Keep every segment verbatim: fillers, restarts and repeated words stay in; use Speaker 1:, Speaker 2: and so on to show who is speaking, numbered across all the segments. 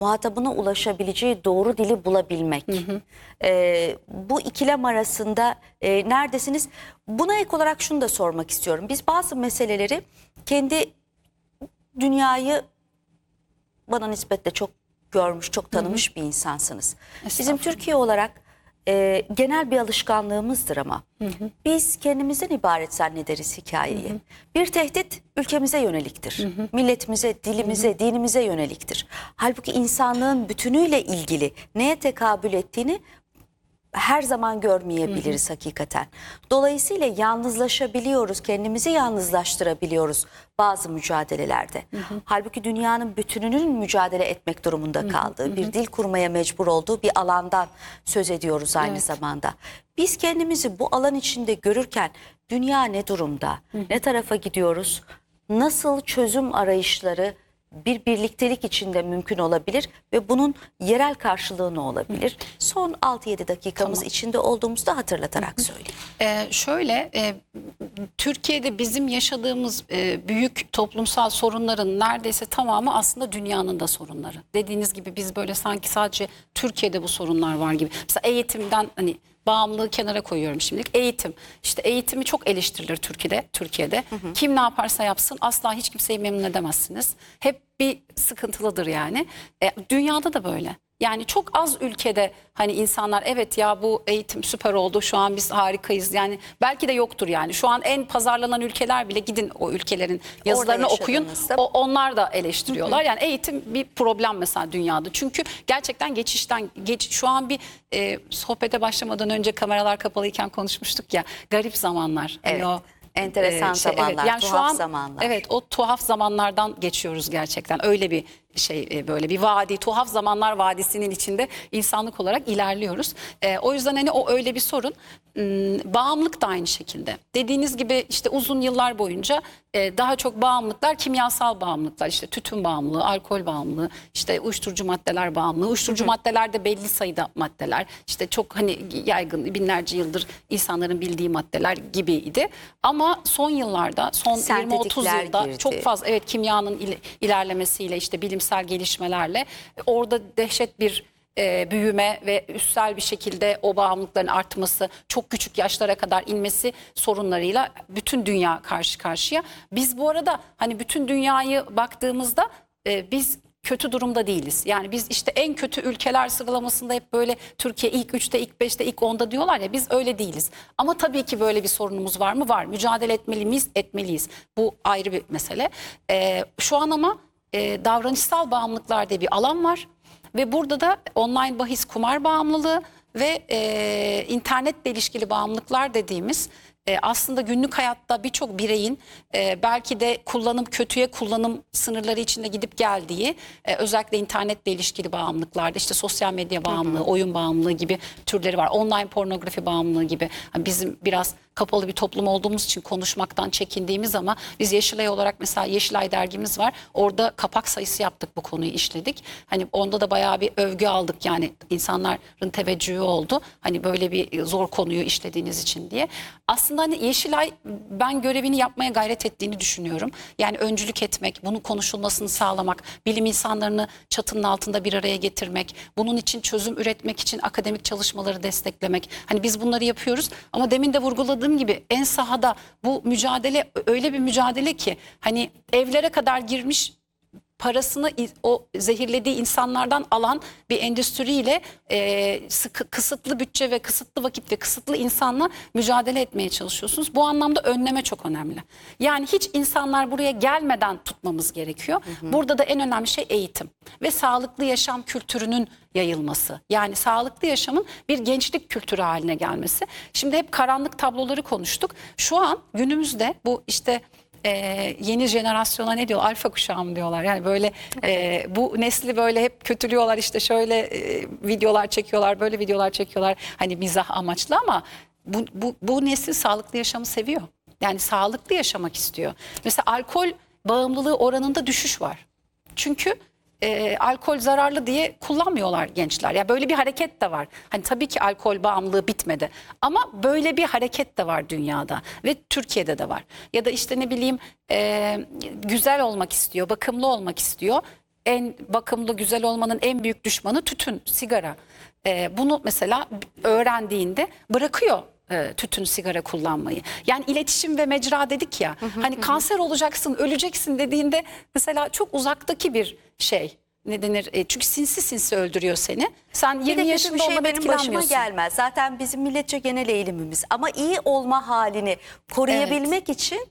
Speaker 1: muhatabına ulaşabileceği doğru dili bulabilmek. Hı hı. E, bu ikilem arasında e, neredesiniz? Buna ek olarak şunu da sormak istiyorum. Biz bazı meseleleri kendi dünyayı bana nispetle çok görmüş, çok tanımış hı hı. bir insansınız. Bizim Türkiye olarak e, genel bir alışkanlığımızdır ama hı hı. biz kendimizden ibaret zannederiz hikayeyi. Hı hı. Bir tehdit ülkemize yöneliktir. Hı hı. Milletimize, dilimize, hı hı. dinimize yöneliktir. Halbuki insanlığın bütünüyle ilgili neye tekabül ettiğini her zaman görmeyebiliriz hı hı. hakikaten. Dolayısıyla yalnızlaşabiliyoruz, kendimizi yalnızlaştırabiliyoruz bazı mücadelelerde. Hı hı. Halbuki dünyanın bütününün mücadele etmek durumunda kaldığı, hı hı. bir dil kurmaya mecbur olduğu bir alandan söz ediyoruz aynı evet. zamanda. Biz kendimizi bu alan içinde görürken dünya ne durumda, hı hı. ne tarafa gidiyoruz, nasıl çözüm arayışları bir birliktelik içinde mümkün olabilir ve bunun yerel karşılığı ne olabilir? Hı. Son altı yedi dakikamız tamam. içinde olduğumuzda hatırlatarak hı hı. söyleyeyim.
Speaker 2: Ee, şöyle, e, Türkiye'de bizim yaşadığımız e, büyük toplumsal sorunların neredeyse tamamı aslında dünyanın da sorunları. Dediğiniz gibi biz böyle sanki sadece Türkiye'de bu sorunlar var gibi. Mesela eğitimden hani bağımlılığı kenara koyuyorum şimdilik. Eğitim. İşte eğitimi çok eleştirilir Türkiye'de. Türkiye'de. Hı hı. Kim ne yaparsa yapsın asla hiç kimseyi memnun edemezsiniz. Hep bir sıkıntılıdır yani. E, dünyada da böyle. Yani çok az ülkede hani insanlar evet ya bu eğitim süper oldu, şu an biz harikayız. Yani belki de yoktur yani. Şu an en pazarlanan ülkeler bile gidin o ülkelerin yazılarını okuyun. O, onlar da eleştiriyorlar. Hı hı. Yani eğitim bir problem mesela dünyada. Çünkü gerçekten geçişten geç, şu an bir e, sohbete başlamadan önce kameralar kapalıyken konuşmuştuk ya, garip zamanlar.
Speaker 1: Evet.
Speaker 2: Hani o
Speaker 1: enteresan
Speaker 2: şey,
Speaker 1: zamanlar,
Speaker 2: evet. Yani
Speaker 1: tuhaf
Speaker 2: şu an,
Speaker 1: zamanlar.
Speaker 2: Evet, o tuhaf zamanlardan geçiyoruz gerçekten. Öyle bir şey, böyle bir vadi, tuhaf zamanlar vadisinin içinde insanlık olarak ilerliyoruz. E, o yüzden hani o öyle bir sorun. Hmm, bağımlılık da aynı şekilde. Dediğiniz gibi işte uzun yıllar boyunca e, daha çok bağımlılıklar kimyasal bağımlılıklar, işte tütün bağımlılığı, alkol bağımlılığı, işte uyuşturucu maddeler bağımlılığı. Uyuşturucu maddeler de belli sayıda maddeler. İşte çok hani yaygın, binlerce yıldır insanların bildiği maddeler gibiydi. Ama son yıllarda, son yirmi otuz yılda girdi. Çok fazla evet kimyanın il, ilerlemesiyle, işte bilimsel gelişmelerle orada dehşet bir E, büyüme ve üstsel bir şekilde o bağımlılıkların artması, çok küçük yaşlara kadar inmesi sorunlarıyla bütün dünya karşı karşıya. Biz bu arada hani bütün dünyayı baktığımızda e, biz kötü durumda değiliz. Yani biz işte en kötü ülkeler sıralamasında hep böyle Türkiye ilk üçte, ilk beşte, ilk onda diyorlar ya, biz öyle değiliz. Ama tabii ki böyle bir sorunumuz var mı? Var. Mücadele etmeli miyiz? Etmeliyiz. Bu ayrı bir mesele. E, şu an ama e, davranışsal bağımlılıklar diye bir alan var. Ve burada da online bahis, kumar bağımlılığı ve e, internetle ilişkili bağımlılıklar dediğimiz e, aslında günlük hayatta birçok bireyin e, belki de kullanım, kötüye kullanım sınırları içinde gidip geldiği e, özellikle internetle ilişkili bağımlılıklarda, işte sosyal medya bağımlılığı, hı hı. oyun bağımlılığı gibi türleri var. Online pornografi bağımlılığı gibi. Yani bizim biraz kapalı bir toplum olduğumuz için konuşmaktan çekindiğimiz ama biz Yeşilay olarak mesela Yeşilay dergimiz var. Orada kapak sayısı yaptık, bu konuyu işledik. Hani onda da bayağı bir övgü aldık, yani insanların teveccühü oldu. Hani böyle bir zor konuyu işlediğiniz için diye. Aslında hani Yeşilay ben görevini yapmaya gayret ettiğini düşünüyorum. Yani öncülük etmek, bunun konuşulmasını sağlamak, bilim insanlarını çatının altında bir araya getirmek, bunun için çözüm üretmek için akademik çalışmaları desteklemek. Hani biz bunları yapıyoruz ama demin de vurguladığım gibi en sahada bu mücadele öyle bir mücadele ki hani evlere kadar girmiş, parasını o zehirlediği insanlardan alan bir endüstriyle e, sıkı, kısıtlı bütçe ve kısıtlı vakit ve kısıtlı insanla mücadele etmeye çalışıyorsunuz. Bu anlamda önleme çok önemli. Yani hiç insanlar buraya gelmeden tutmamız gerekiyor. Hı hı. Burada da en önemli şey eğitim ve sağlıklı yaşam kültürünün yayılması. Yani sağlıklı yaşamın bir gençlik kültürü haline gelmesi. Şimdi hep karanlık tabloları konuştuk. Şu an günümüzde bu işte Ee, yeni jenerasyona ne diyor? Alfa kuşağı mı diyorlar? Yani böyle e, bu nesli böyle hep kötülüyorlar, işte şöyle e, videolar çekiyorlar, böyle videolar çekiyorlar. Hani mizah amaçlı ama bu, bu, bu nesil sağlıklı yaşamı seviyor. Yani sağlıklı yaşamak istiyor. Mesela alkol bağımlılığı oranında düşüş var. Çünkü E, alkol zararlı diye kullanmıyorlar gençler. Ya böyle bir hareket de var. Hani tabii ki alkol bağımlılığı bitmedi. Ama böyle bir hareket de var dünyada ve Türkiye'de de var. Ya da işte ne bileyim e, güzel olmak istiyor, bakımlı olmak istiyor. en bakımlı, güzel olmanın en büyük düşmanı tütün, sigara. E, bunu mesela öğrendiğinde bırakıyor e, tütün, sigara kullanmayı. Yani iletişim ve mecra dedik ya. Hı hı, hani hı. Kanser olacaksın, öleceksin dediğinde mesela çok uzaktaki bir şey. Ne denir? E, çünkü sinsi sinsi öldürüyor seni. Sen yirmi yaşında
Speaker 1: bir şey
Speaker 2: olmadan
Speaker 1: benim başıma
Speaker 2: etkilenmiyorsun.
Speaker 1: gelmez. Zaten bizim milletçe genel eğilimimiz. Ama iyi olma halini koruyabilmek evet. için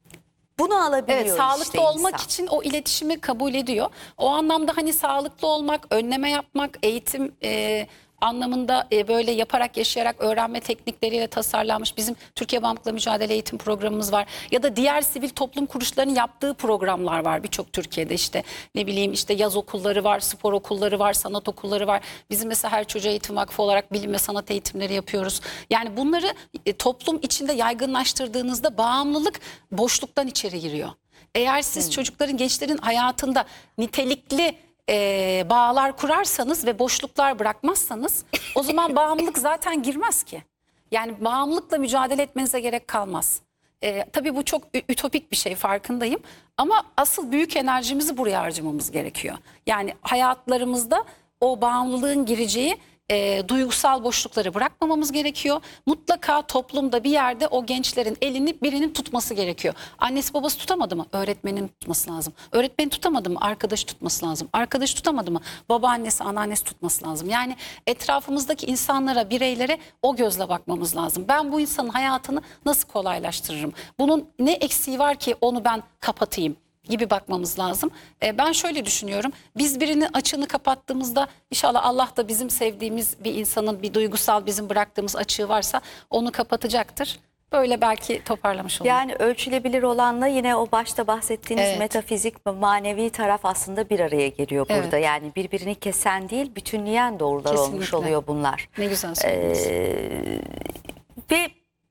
Speaker 1: bunu alabiliyor.
Speaker 2: Evet, sağlıklı
Speaker 1: işte
Speaker 2: olmak
Speaker 1: insan.
Speaker 2: için o iletişimi kabul ediyor. O anlamda hani sağlıklı olmak, önleme yapmak, eğitim e, anlamında e, böyle yaparak, yaşayarak öğrenme teknikleriyle tasarlanmış bizim Türkiye Bağımlılıkla Mücadele Eğitim Programımız var. Ya da diğer sivil toplum kuruluşlarının yaptığı programlar var birçok Türkiye'de, işte ne bileyim işte yaz okulları var, spor okulları var, sanat okulları var. Bizim mesela Her Çocuğa Eğitim Vakfı olarak bilim ve sanat eğitimleri yapıyoruz. Yani bunları e, toplum içinde yaygınlaştırdığınızda bağımlılık boşluktan içeri giriyor. Eğer siz hmm. çocukların, gençlerin hayatında nitelikli E, bağlar kurarsanız ve boşluklar bırakmazsanız o zaman bağımlılık zaten girmez ki. Yani bağımlılıkla mücadele etmenize gerek kalmaz. E, tabii bu çok ütopik bir şey, farkındayım. Ama asıl büyük enerjimizi buraya harcamamız gerekiyor. Yani hayatlarımızda o bağımlılığın gireceği E, duygusal boşlukları bırakmamamız gerekiyor. Mutlaka toplumda bir yerde o gençlerin elini birinin tutması gerekiyor. Annesi babası tutamadı mı? Öğretmenin tutması lazım. Öğretmeni tutamadı mı? Arkadaşı tutması lazım. Arkadaşı tutamadı mı? Babaannesi, anneannesi tutması lazım. Yani etrafımızdaki insanlara, bireylere o gözle bakmamız lazım. Ben bu insanın hayatını nasıl kolaylaştırırım? Bunun ne eksiği var ki onu ben kapatayım gibi bakmamız lazım. E, ben şöyle düşünüyorum. Biz birinin açığını kapattığımızda inşallah Allah da bizim sevdiğimiz bir insanın bir duygusal bizim bıraktığımız açığı varsa onu kapatacaktır. Böyle belki toparlamış olur.
Speaker 1: Yani ölçülebilir olanla yine o başta bahsettiğiniz
Speaker 2: evet.
Speaker 1: metafizik ve manevi taraf aslında bir araya geliyor burada. Evet. Yani birbirini kesen değil, bütünleyen doğrular Kesinlikle. olmuş oluyor bunlar.
Speaker 2: Ne güzel söylediniz.
Speaker 1: Ee, ve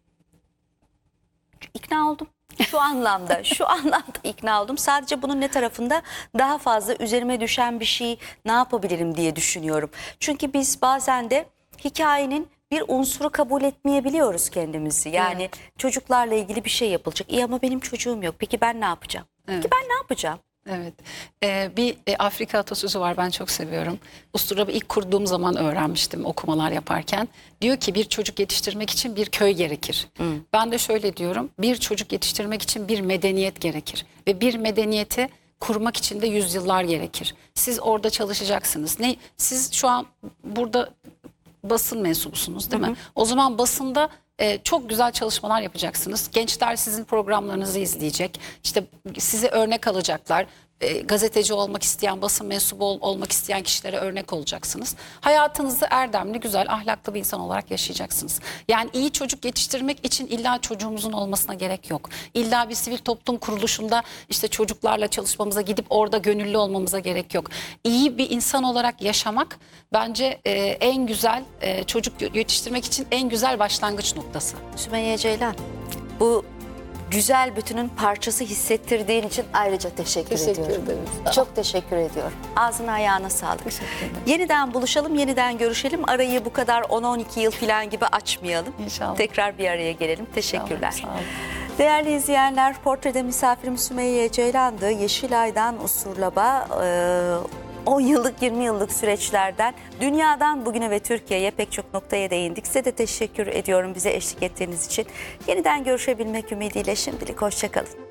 Speaker 1: ikna oldum. Şu anlamda, şu anlamda ikna oldum. Sadece bunun ne tarafında daha fazla üzerime düşen bir şey ne yapabilirim diye düşünüyorum. Çünkü biz bazen de hikayenin bir unsuru kabul etmeyebiliyoruz kendimizi. Yani evet. çocuklarla ilgili bir şey yapılacak. İyi ama benim çocuğum yok. Peki ben ne yapacağım? Evet. Peki ben ne yapacağım?
Speaker 2: Evet. Ee, bir e, Afrika atasözü var, ben çok seviyorum. Usturabı ilk kurduğum zaman öğrenmiştim okumalar yaparken. Diyor ki bir çocuk yetiştirmek için bir köy gerekir. Hmm. Ben de şöyle diyorum, bir çocuk yetiştirmek için bir medeniyet gerekir. Ve bir medeniyeti kurmak için de yüzyıllar gerekir. Siz orada çalışacaksınız. Ne? Siz şu an burada basın mensubusunuz değil mi? Hı hı. O zaman basında Ee, çok güzel çalışmalar yapacaksınız. Gençler sizin programlarınızı izleyecek. İşte size örnek alacaklar. Ee, gazeteci olmak isteyen, basın mensubu ol, olmak isteyen kişilere örnek olacaksınız. Hayatınızı erdemli, güzel, ahlaklı bir insan olarak yaşayacaksınız. Yani iyi çocuk yetiştirmek için illa çocuğumuzun olmasına gerek yok. İlla bir sivil toplum kuruluşunda işte çocuklarla çalışmamıza, gidip orada gönüllü olmamıza gerek yok. İyi bir insan olarak yaşamak bence e, en güzel, e, çocuk yetiştirmek için en güzel başlangıç noktası.
Speaker 1: Sümeyye Ceylan, bu güzel bütünün parçası hissettirdiğin için ayrıca teşekkür,
Speaker 2: teşekkür
Speaker 1: ediyorum.
Speaker 2: Ederim.
Speaker 1: Çok teşekkür ediyorum. Ağzına ayağına sağlık. Yeniden buluşalım, yeniden görüşelim. Arayı bu kadar on on iki yıl falan gibi açmayalım. İnşallah. Tekrar bir araya gelelim. Teşekkürler.
Speaker 2: İnşallah. Sağ olun.
Speaker 1: Değerli izleyenler, portrede misafirim Sümeyye Ceylan'dı. Yeşilay'dan Usturlab'a on yıllık, yirmi yıllık süreçlerden dünyadan bugüne ve Türkiye'ye pek çok noktaya değindik. Size de teşekkür ediyorum bize eşlik ettiğiniz için. Yeniden görüşebilmek ümidiyle şimdilik hoşça kalın.